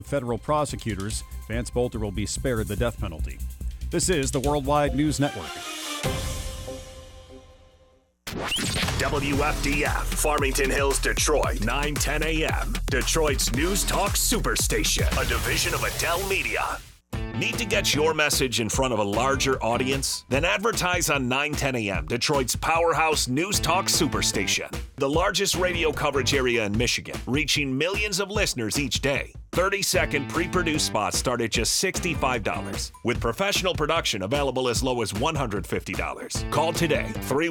Federal prosecutors, Vance Bolter will be spared the death penalty. This is the Worldwide News Network. WFDF, Farmington Hills, Detroit, 9:10 a.m. Detroit's News Talk Superstation, a division of Adele Media. Need to get your message in front of a larger audience? Then advertise on 9:10 a.m., Detroit's powerhouse News Talk Superstation. The largest radio coverage area in Michigan, reaching millions of listeners each day. 30-second pre-produced spots start at just $65, with professional production available as low as $150. Call today,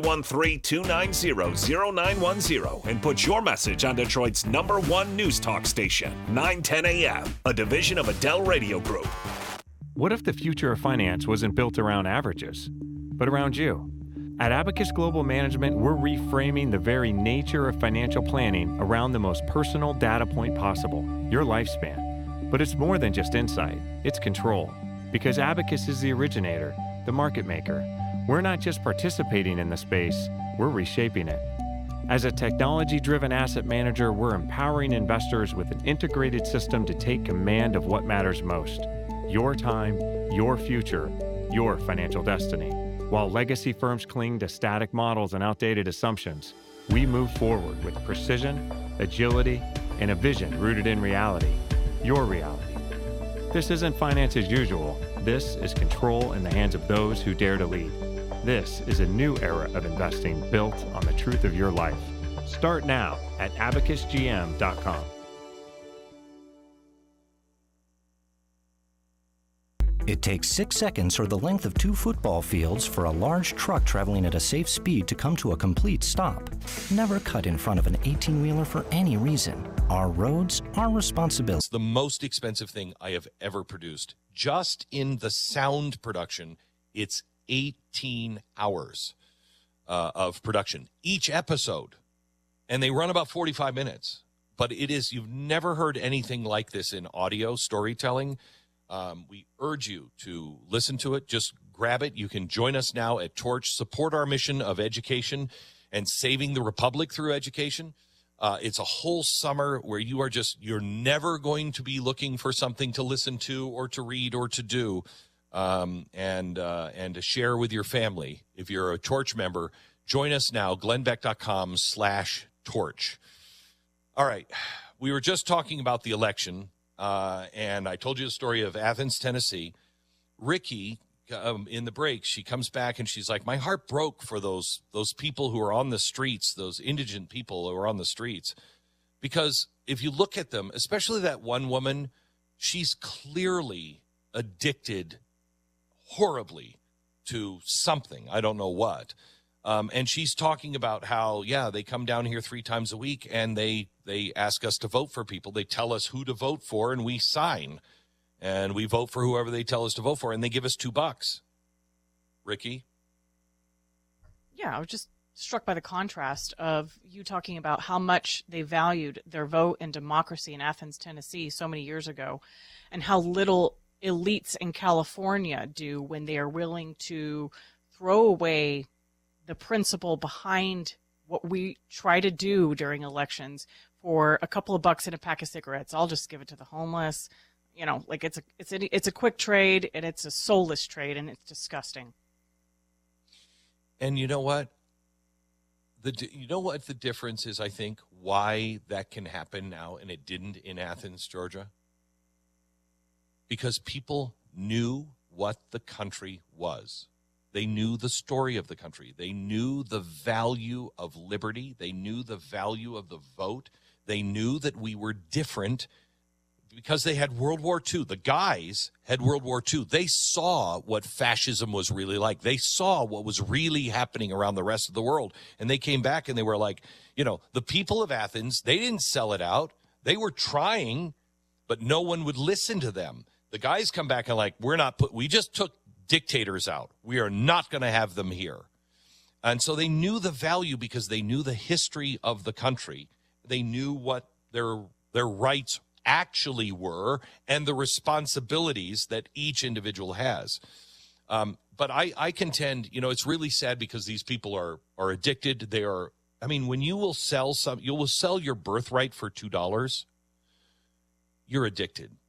313-290-0910, and put your message on Detroit's #1 News Talk station, 9:10 a.m., a division of Adele Radio Group. What if the future of finance wasn't built around averages, but around you? At Abacus Global Management, we're reframing the very nature of financial planning around the most personal data point possible, your lifespan. But it's more than just insight, it's control. Because Abacus is the originator, the market maker. We're not just participating in the space, we're reshaping it. As a technology-driven asset manager, we're empowering investors with an integrated system to take command of what matters most. Your time, your future, your financial destiny. While legacy firms cling to static models and outdated assumptions, we move forward with precision, agility, and a vision rooted in reality, your reality. This isn't finance as usual. This is control in the hands of those who dare to lead. This is a new era of investing built on the truth of your life. Start now at abacusgm.com. It takes 6 seconds or the length of 2 football fields for a large truck traveling at a safe speed to come to a complete stop. Never cut in front of an 18-wheeler for any reason. Our roads, our responsibility. It's the most expensive thing I have ever produced. Just in the sound production, it's 18 hours of production each episode. And they run about 45 minutes. But it is, you've never heard anything like this in audio storytelling. We urge you to listen to it. Just grab it. You can join us now at Torch. Support our mission of education and saving the republic through education. It's a whole summer where you're never going to be looking for something to listen to or to read or to do, and to share with your family. If you're a Torch member, join us now, glennbeck.com/torch. All right. We were just talking about the election. And I told you the story of Athens, Tennessee. Ricky, in the break, she comes back and she's like, my heart broke for those people who are on the streets, those indigent people who are on the streets. Because if you look at them, especially that one woman, she's clearly addicted horribly to something. I don't know what. And she's talking about how, they come down here 3 times a week and they ask us to vote for people. They tell us who to vote for and we sign. And we vote for whoever they tell us to vote for and they give us $2. Ricky? Yeah, I was just struck by the contrast of you talking about how much they valued their vote in democracy in Athens, Tennessee so many years ago, and how little elites in California do when they are willing to throw away the principle behind what we try to do during elections for a couple of bucks and a pack of cigarettes. I'll just give it to the homeless. You know, like it's a quick trade and it's a soulless trade and it's disgusting. And you know what? The difference is, I think, why that can happen now and it didn't in Athens, Georgia? Because people knew what the country was. They knew the story of the country. They knew the value of liberty. They knew the value of the vote. They knew that we were different because they had World War II. The guys had World War II. They saw what fascism was really like. They saw what was really happening around the rest of the world. And they came back and they were like, the people of Athens, they didn't sell it out. They were trying, but no one would listen to them. The guys come back and like, we just took dictators out. We are not going to have them here. And so they knew the value because they knew the history of the country. They knew what their rights actually were and the responsibilities that each individual has. But I contend, it's really sad because these people are addicted. When you will sell your birthright for $2, you're addicted.